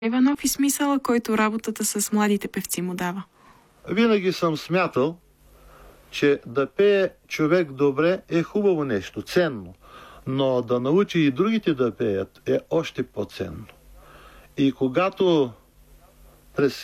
Иванов и смисъла, който работата с младите певци му дава. Винаги съм смятал, че да пее човек добре е хубаво нещо, ценно, но да научи и другите да пеят е още по-ценно. И когато през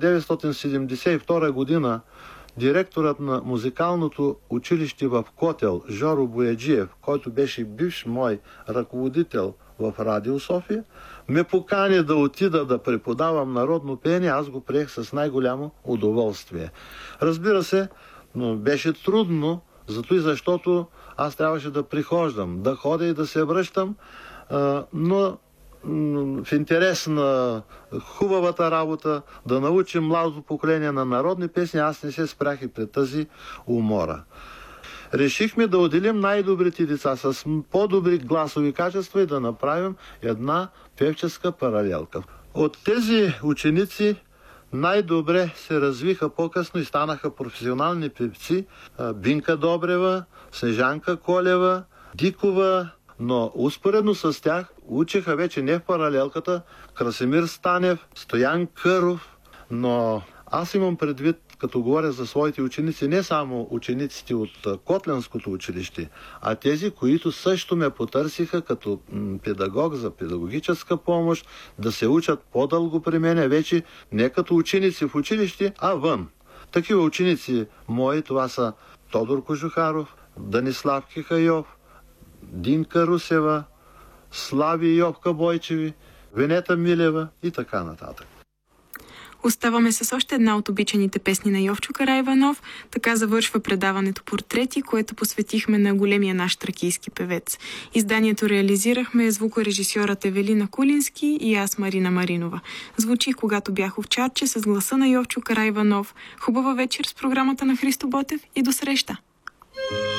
1972 година директорът на музикалното училище в Котел Жоро Бояджиев, който беше бивш мой ръководител в Радио София, ме покани да отида да преподавам народно пеене, аз го приех с най-голямо удоволствие. Разбира се, но беше трудно, зато и защото аз трябваше да прихождам, да ходя и да се връщам, но в интерес на хубавата работа, да научим младото поколение на народни песни, аз не се спрях и пред тази умора. Решихме да отделим най-добрите деца с по-добри гласови качества и да направим една певческа паралелка. От тези ученици най-добре се развиха по-късно и станаха професионални певци Бинка Добрева, Снежанка Колева, Дикова, но успоредно с тях учеха вече не в паралелката Красимир Станев, Стоян Къров, но аз имам предвид, като говоря за своите ученици, не само учениците от Котленското училище, а тези, които също ме потърсиха като педагог за педагогическа помощ, да се учат по-дълго при мене, вече не като ученици в училище, а вън. Такива ученици мои, това са Тодор Кожухаров, Данислав Кихайов, Динка Русева, Слави и Йовка Бойчеви, Венета Милева и така нататък. Оставаме с още една от обичаните песни на Йовчо Караиванов. Така завършва предаването Портрети, което посветихме на големия наш тракийски певец. Изданието реализирахме звукорежисьорът Евелина Кулински и аз, Марина Маринова. Звучи Когато бях овчарче с гласа на Йовчо Караиванов. Хубава вечер с програмата на Христо Ботев и до среща!